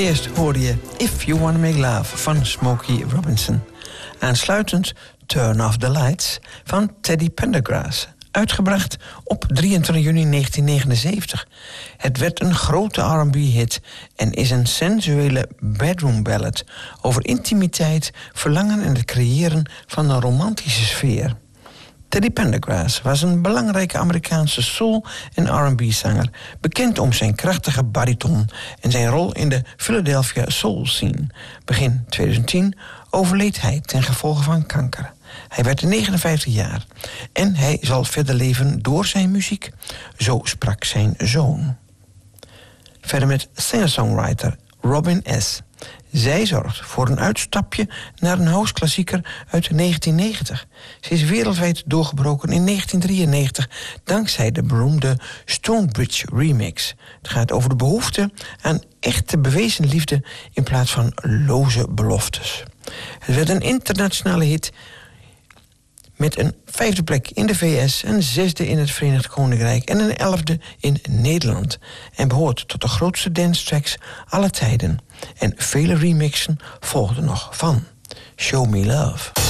Eerst hoorde je If You Wanna Make Love van Smokey Robinson. Aansluitend Turn Off the Lights van Teddy Pendergrass. Uitgebracht op 23 juni 1979. Het werd een grote R&B-hit en is een sensuele bedroom ballad over intimiteit, verlangen en het creëren van een romantische sfeer. Teddy Pendergrass was een belangrijke Amerikaanse soul- en R&B-zanger, bekend om zijn krachtige bariton en zijn rol in de Philadelphia soul scene. Begin 2010 overleed hij ten gevolge van kanker. Hij werd 59 jaar en hij zal verder leven door zijn muziek. Zo sprak zijn zoon. Verder met singer-songwriter Robin S. Zij zorgt voor een uitstapje naar een houseklassieker uit 1990. Ze is wereldwijd doorgebroken in 1993 dankzij de beroemde Stonebridge remix. Het gaat over de behoefte aan echte bewezen liefde in plaats van loze beloftes. Het werd een internationale hit met een 5e plek in de VS, een 6e in het Verenigd Koninkrijk en een 11e in Nederland. En behoort tot de grootste dance tracks aller tijden. En vele remixen volgden nog van Show Me Love.